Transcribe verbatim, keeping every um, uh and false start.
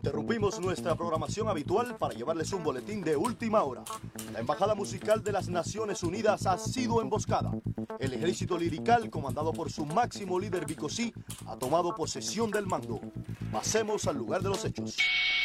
Interrumpimos nuestra programación habitual para llevarles un boletín de última hora. La Embajada Musical de las Naciones Unidas ha sido emboscada. El ejército lirical, comandado por su máximo líder Bicosí, ha tomado posesión del mando. Pasemos al lugar de los hechos.